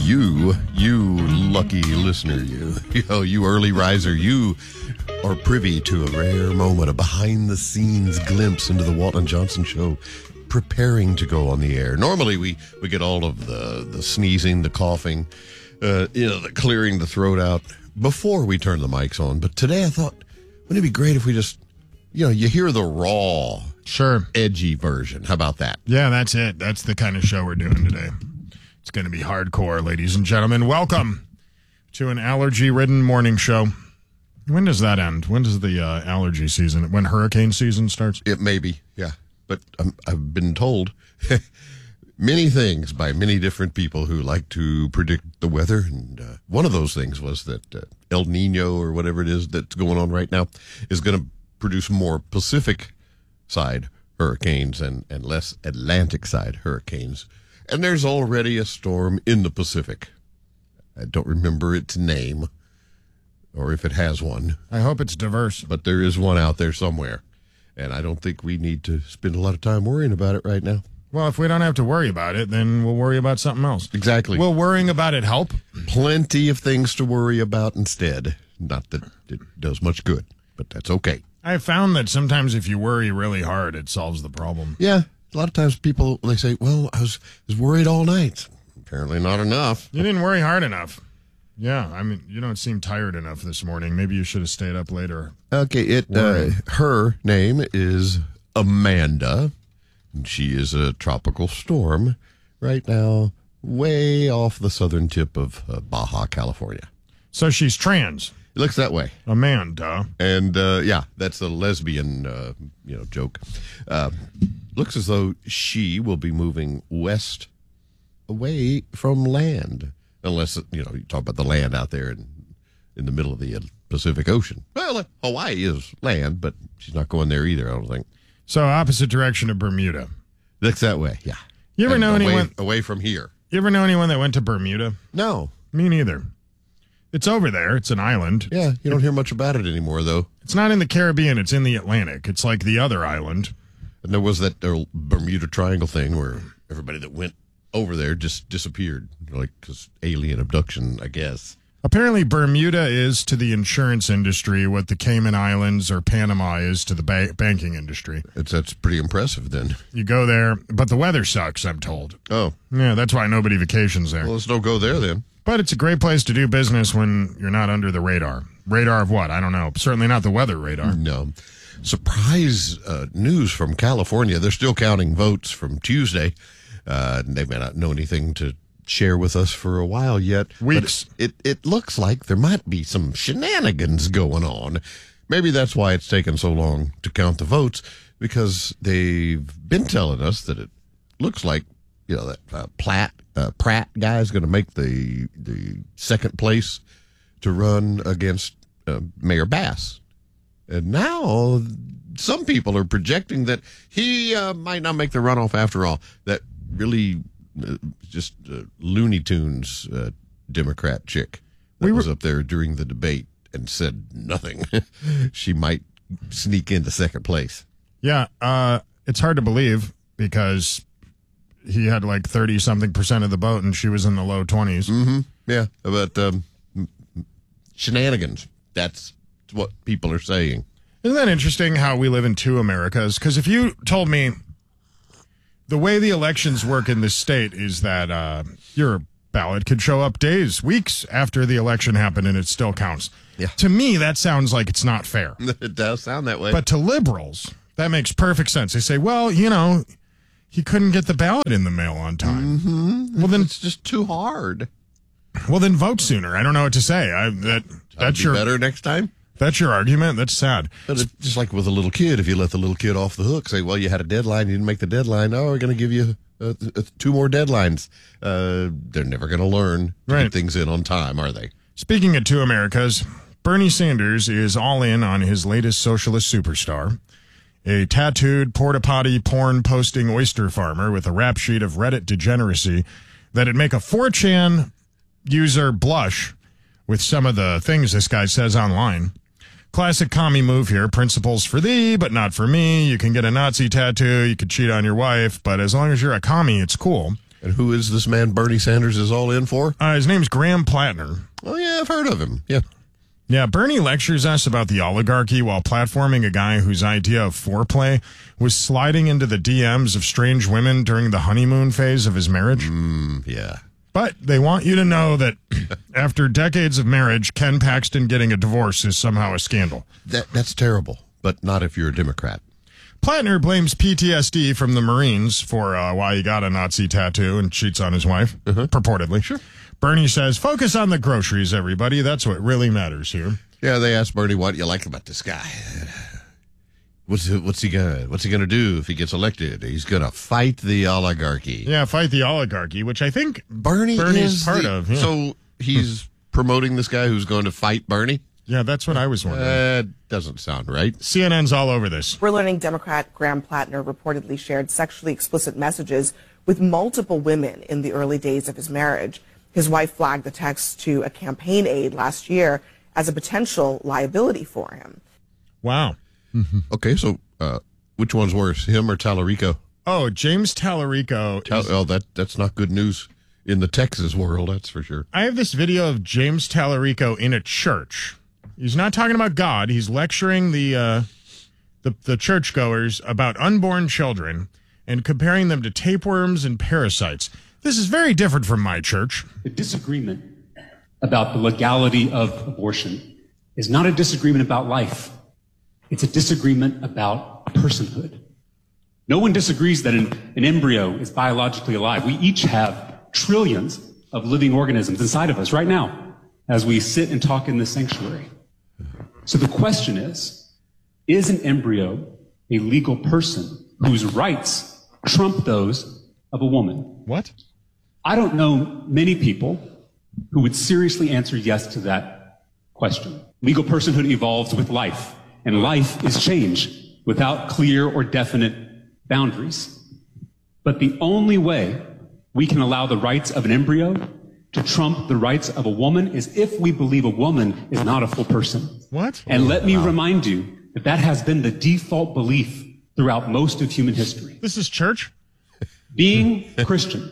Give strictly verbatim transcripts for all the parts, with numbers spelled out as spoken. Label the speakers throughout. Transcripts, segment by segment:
Speaker 1: You, you lucky listener, you, you, know, you early riser, you are privy to a rare moment, a behind-the-scenes glimpse into the Walton Johnson Show, preparing to go on the air. Normally, we, we get all of the, the sneezing, the coughing, uh, you know, the clearing the throat out before we turn the mics on. But today, I thought, wouldn't it be great if we just, you know, you hear the raw,
Speaker 2: sure,
Speaker 1: edgy version. How about that?
Speaker 2: Yeah, that's it. That's the kind of show we're doing today. It's going to be hardcore, ladies and gentlemen. Welcome to an allergy-ridden morning show. When does that end? When does the uh, allergy season, when hurricane season starts?
Speaker 1: It may be, yeah. But um, I've been told many things by many different people who like to predict the weather. And uh, one of those things was that uh, El Nino, or whatever it is that's going on right now, is going to produce more Pacific side hurricanes and, and less Atlantic side hurricanes. And there's already a storm in the Pacific. I don't remember its name, or if it has one.
Speaker 2: I hope it's diverse.
Speaker 1: But there is one out there somewhere. And I don't think we need to spend a lot of time worrying about it right now.
Speaker 2: Well, if we don't have to worry about it, then we'll worry about something else.
Speaker 1: Exactly.
Speaker 2: Will worrying about it help?
Speaker 1: Plenty of things to worry about instead. Not that it does much good, but that's okay.
Speaker 2: I found that sometimes if you worry really hard, it solves the problem.
Speaker 1: Yeah. A lot of times people, they say, well, I was, was worried all night. Apparently not enough.
Speaker 2: You didn't worry hard enough. Yeah, I mean, you don't seem tired enough this morning. Maybe you should have stayed up later.
Speaker 1: Okay, it uh, her name is Amanda. And she is a tropical storm right now, way off the southern tip of uh, Baja, California.
Speaker 2: So she's trans.
Speaker 1: It looks that way.
Speaker 2: Amanda.
Speaker 1: And, uh, yeah, that's a lesbian, uh, you know, joke. Uh, looks as though she will be moving west away from land. Unless, you know, you talk about the land out there in, in the middle of the Pacific Ocean. Well, Hawaii is land, but she's not going there either, I don't think.
Speaker 2: So opposite direction of Bermuda.
Speaker 1: Looks that way, yeah.
Speaker 2: You ever
Speaker 1: and
Speaker 2: know
Speaker 1: away,
Speaker 2: anyone...
Speaker 1: Away from here.
Speaker 2: You ever know anyone that went to Bermuda?
Speaker 1: No.
Speaker 2: Me neither. It's over there. It's an island.
Speaker 1: Yeah, you don't hear much about it anymore, though.
Speaker 2: It's not in the Caribbean. It's in the Atlantic. It's like the other island.
Speaker 1: And there was that uh, Bermuda Triangle thing where everybody that went over there just disappeared, like, because alien abduction, I guess.
Speaker 2: Apparently, Bermuda is to the insurance industry what the Cayman Islands or Panama is to the ba- banking industry.
Speaker 1: It's, that's pretty impressive, then.
Speaker 2: You go there, but the weather sucks, I'm told.
Speaker 1: Oh.
Speaker 2: Yeah, that's why nobody vacations there.
Speaker 1: Well, let's don't go there, then.
Speaker 2: But it's a great place to do business when you're not under the radar. Radar of what? I don't know. Certainly not the weather radar.
Speaker 1: No. Surprise uh, news from California. They're still counting votes from Tuesday. Uh, they may not know anything to share with us for a while yet.
Speaker 2: Weeks.
Speaker 1: But it, it looks like there might be some shenanigans going on. Maybe that's why it's taken so long to count the votes, because they've been telling us that it looks like, you know, that uh, Platt, uh, Pratt guy is going to make the the second place to run against uh, Mayor Bass. And now some people are projecting that he uh, might not make the runoff after all. That really uh, just uh, Looney Tunes uh, Democrat chick that we were, was up there during the debate and said nothing. She might sneak into second place.
Speaker 2: Yeah, uh, it's hard to believe because he had like thirty-something percent of the vote and she was in the low twenties.
Speaker 1: Mm-hmm. Yeah, but um, shenanigans. That's what people are saying.
Speaker 2: Isn't that interesting how we live in two Americas? Because if you told me the way the elections work in this state is that uh, your ballot could show up days, weeks after the election happened and it still counts.
Speaker 1: Yeah.
Speaker 2: To me, that sounds like it's not fair.
Speaker 1: It does sound that way.
Speaker 2: But to liberals, that makes perfect sense. They say, well, you know, he couldn't get the ballot in the mail on time.
Speaker 1: Mm-hmm.
Speaker 2: Well, then
Speaker 1: it's just too hard.
Speaker 2: Well, then vote sooner. I don't know what to say. I, that that's your
Speaker 1: better next time.
Speaker 2: That's your argument. That's sad.
Speaker 1: But it's just like with a little kid. If you let the little kid off the hook, say, well, you had a deadline, you didn't make the deadline. Oh, we're going to give you uh, uh, two more deadlines. Uh, they're never going to learn to
Speaker 2: right.
Speaker 1: get things in on time, are they?
Speaker 2: Speaking of two Americas, Bernie Sanders is all in on his latest socialist superstar, a tattooed porta-potty porn-posting oyster farmer with a rap sheet of Reddit degeneracy that'd make a four chan user blush with some of the things this guy says online. Classic commie move here. Principles for thee, but not for me. You can get a Nazi tattoo. You could cheat on your wife, but as long as you're a commie, it's cool.
Speaker 1: And who is this man Bernie Sanders is all in for?
Speaker 2: Uh, his name's Graham Plattner.
Speaker 1: Oh, yeah, I've heard of him. Yeah.
Speaker 2: Yeah, Bernie lectures us about the oligarchy while platforming a guy whose idea of foreplay was sliding into the D Ms of strange women during the honeymoon phase of his marriage.
Speaker 1: Mm, yeah.
Speaker 2: But they want you to know that after decades of marriage, Ken Paxton getting a divorce is somehow a scandal.
Speaker 1: That That's terrible, but not if you're a Democrat.
Speaker 2: Plattner blames P T S D from the Marines for uh, why he got a Nazi tattoo and cheats on his wife, uh-huh. purportedly. Sure. Bernie says, focus on the groceries, everybody. That's what really matters here.
Speaker 1: Yeah, they asked Bernie, what do you like about this guy? What's what's he gonna What's he gonna do if he gets elected? He's gonna fight the oligarchy.
Speaker 2: Yeah, fight the oligarchy, which I think
Speaker 1: Bernie
Speaker 2: Bernie's
Speaker 1: is
Speaker 2: part
Speaker 1: the,
Speaker 2: of. Yeah.
Speaker 1: So he's promoting this guy who's going to fight Bernie?
Speaker 2: Yeah, that's what I was wondering.
Speaker 1: That uh, doesn't sound right.
Speaker 2: C N N's all over this.
Speaker 3: We're learning Democrat Graham Plattner reportedly shared sexually explicit messages with multiple women in the early days of his marriage. His wife flagged the text to a campaign aide last year as a potential liability for him.
Speaker 2: Wow.
Speaker 1: Mm-hmm. Okay, so uh, which one's worse, him or Tallarico?
Speaker 2: Oh, James Tallarico.
Speaker 1: Tal-
Speaker 2: is-
Speaker 1: oh, that that's not good news in the Texas world, that's for sure.
Speaker 2: I have this video of James Tallarico in a church. He's not talking about God. He's lecturing the uh, the, the churchgoers about unborn children and comparing them to tapeworms and parasites. This is very different from my church.
Speaker 4: The disagreement about the legality of abortion is not a disagreement about life. It's a disagreement about personhood. No one disagrees that an, an embryo is biologically alive. We each have trillions of living organisms inside of us right now as we sit and talk in this sanctuary. So the question is, is an embryo a legal person whose rights trump those of a woman?
Speaker 2: What?
Speaker 4: I don't know many people who would seriously answer yes to that question. Legal personhood evolves with life, and life is change without clear or definite boundaries. But the only way we can allow the rights of an embryo to trump the rights of a woman is if we believe a woman is not a full person.
Speaker 2: What?
Speaker 4: And let me remind you that that has been the default belief throughout most of human history.
Speaker 2: This is church?
Speaker 4: Being Christian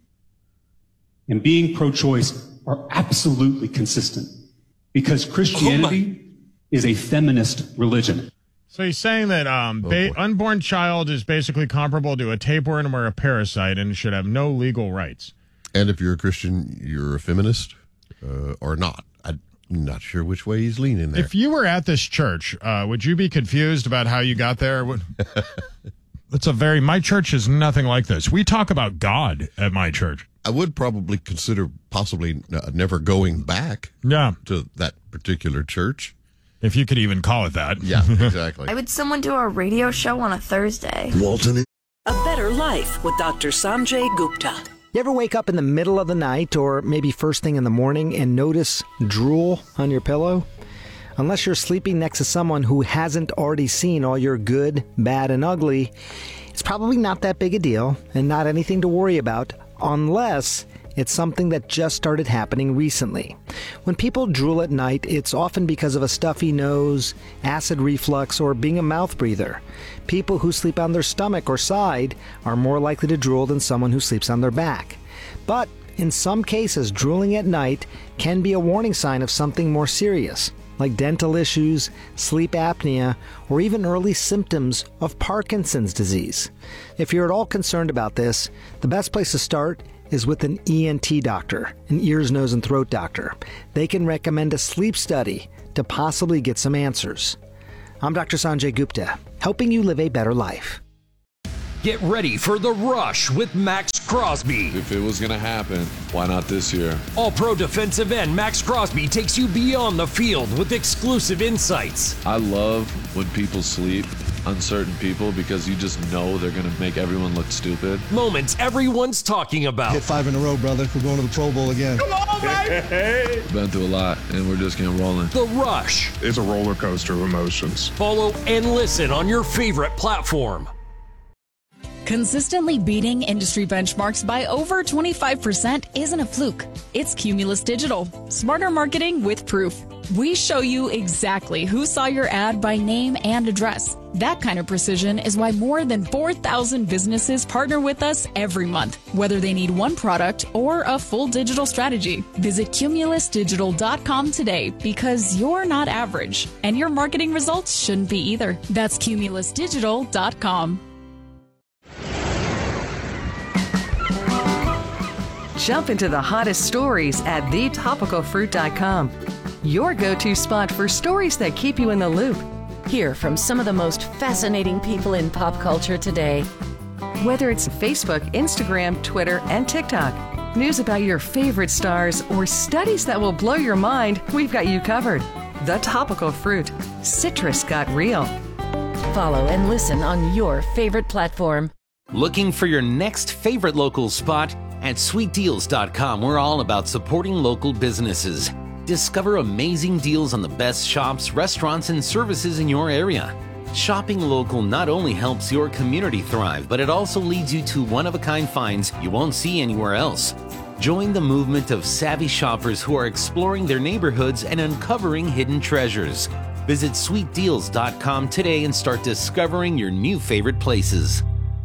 Speaker 4: and being pro-choice are absolutely consistent because Christianity oh is a feminist religion.
Speaker 2: So he's saying that um,
Speaker 1: oh
Speaker 2: ba- unborn child is basically comparable to a tapeworm or a parasite and should have no legal rights.
Speaker 1: And if you're a Christian, you're a feminist uh, or not. I'm not sure which way he's leaning there.
Speaker 2: If you were at this church, uh, would you be confused about how you got there? Would- It's a very, my church is nothing like this. We talk about God at my church.
Speaker 1: I would probably consider possibly uh, never going back
Speaker 2: Yeah.
Speaker 1: to that particular church.
Speaker 2: If you could even call it that.
Speaker 1: Yeah, exactly.
Speaker 5: Why would someone do a radio show on a Thursday?
Speaker 6: Walton.
Speaker 7: A Better Life with Doctor Sanjay Gupta.
Speaker 8: You ever wake up in the middle of the night or maybe first thing in the morning and notice drool on your pillow? Unless you're sleeping next to someone who hasn't already seen all your good, bad, and ugly, it's probably not that big a deal and not anything to worry about unless it's something that just started happening recently. When people drool at night, it's often because of a stuffy nose, acid reflux, or being a mouth breather. People who sleep on their stomach or side are more likely to drool than someone who sleeps on their back. But in some cases, drooling at night can be a warning sign of something more serious, like dental issues, sleep apnea, or even early symptoms of Parkinson's disease. If you're at all concerned about this, the best place to start is with an E N T doctor, an ears, nose, and throat doctor. They can recommend a sleep study to possibly get some answers. I'm Doctor Sanjay Gupta, helping you live a better life.
Speaker 9: Get ready for The Rush with Max Crosby.
Speaker 10: If it was going to happen, why not this year?
Speaker 9: All-pro defensive end Max Crosby takes you beyond the field with exclusive insights.
Speaker 10: I love when people sleep, uncertain people, because you just know they're going to make everyone look stupid.
Speaker 9: Moments everyone's talking about.
Speaker 11: Hit five in a row, brother. We're going to the Pro Bowl again.
Speaker 9: Come on, baby!
Speaker 10: Been through a lot, and we're just getting rolling.
Speaker 9: The Rush.
Speaker 2: It's a roller coaster of emotions.
Speaker 9: Follow and listen on your favorite platform.
Speaker 12: Consistently beating industry benchmarks by over twenty-five percent isn't a fluke. It's Cumulus Digital. Smarter marketing with proof. We show you exactly who saw your ad by name and address. That kind of precision is why more than four thousand businesses partner with us every month, whether they need one product or a full digital strategy. Visit Cumulus Digital dot com today, because you're not average, and your marketing results shouldn't be either. That's Cumulus Digital dot com.
Speaker 6: Jump into the hottest stories at the topical fruit dot com. Your go-to spot for stories that keep you in the loop.
Speaker 13: Hear from some of the most fascinating people in pop culture today.
Speaker 6: Whether it's Facebook, Instagram, Twitter, and TikTok, news about your favorite stars, or studies that will blow your mind, we've got you covered. The Topical Fruit. Citrus got real.
Speaker 13: Follow and listen on your favorite platform.
Speaker 14: Looking for your next favorite local spot? At sweet deals dot com, we're all about supporting local businesses. Discover amazing deals on the best shops, restaurants, and services in your area. Shopping local not only helps your community thrive, but it also leads you to one-of-a-kind finds you won't see anywhere else. Join the movement of savvy shoppers who are exploring their neighborhoods and uncovering hidden treasures. Visit sweet deals dot com today and start discovering your new favorite places.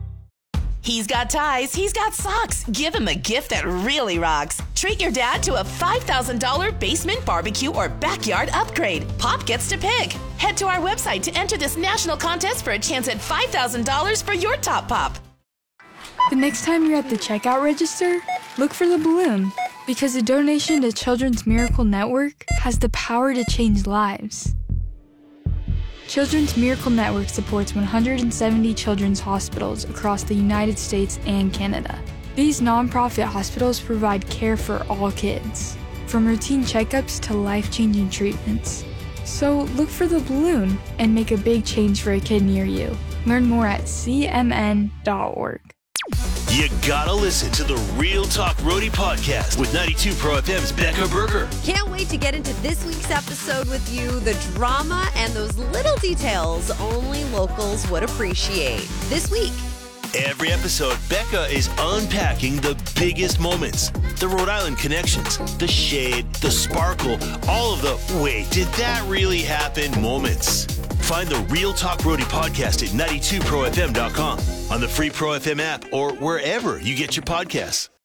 Speaker 15: He's got ties, he's got socks. Give him a gift that really rocks. Treat your dad to a five thousand dollars basement barbecue or backyard upgrade. Pop gets to pick. Head to our website to enter this national contest for a chance at five thousand dollars for your top pop.
Speaker 16: The next time you're at the checkout register, look for the balloon, because a donation to Children's Miracle Network has the power to change lives. Children's Miracle Network supports one hundred seventy children's hospitals across the United States and Canada. These nonprofit hospitals provide care for all kids, from routine checkups to life-changing treatments. So look for the balloon and make a big change for a kid near you. Learn more at C M N dot org.
Speaker 17: You gotta listen to the Real Talk Roadie podcast with ninety-two Pro F M's Becca Berger.
Speaker 18: Can't wait to get into this week's episode with you. The drama and those little details only locals would appreciate. This week.
Speaker 17: Every episode, Becca is unpacking the biggest moments, the Rhode Island connections, the shade, the sparkle, all of the wait, did that really happen moments. Find the Real Talk Roadie podcast at ninety-two pro f m dot com, on the free Pro F M app, or wherever you get your podcasts.